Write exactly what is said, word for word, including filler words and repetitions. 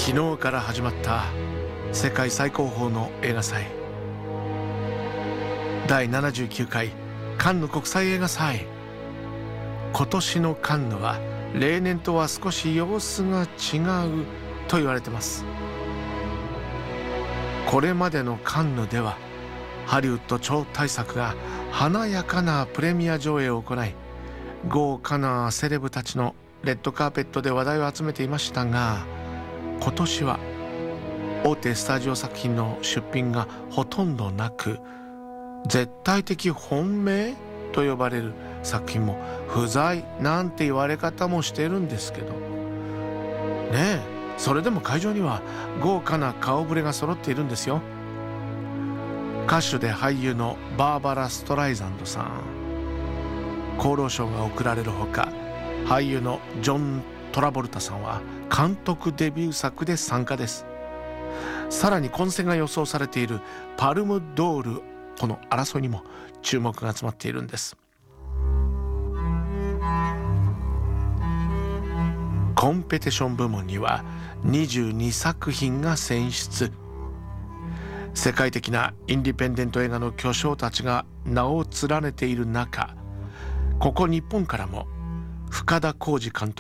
昨日から始まった世界最高峰の映画祭だいななじゅうきゅうかいカンヌ国際映画祭。今年のカンヌは例年とは少し様子が違うと言われてます。これまでのカンヌではハリウッド超大作が華やかなプレミア上映を行い、豪華なセレブたちのレッドカーペットで話題を集めていましたが、今年は大手スタジオ作品の出品がほとんどなく、絶対的本命と呼ばれる作品も不在なんて言われ方もしてるんですけどね。えそれでも会場には豪華な顔ぶれが揃っているんですよ。歌手で俳優のバーバラ・ストライザンドさん、功労賞が贈られるほか、俳優のジョン・トラボルタさんは監督デビュー作で参加です。さらに混戦が予想されているパルムドール、この争いにも注目が集まっているんです。コンペティション部門にはにじゅうにさく品が選出。世界的なインディペンデント映画の巨匠たちが名を連ねている中、ここ日本からも深田晃司監督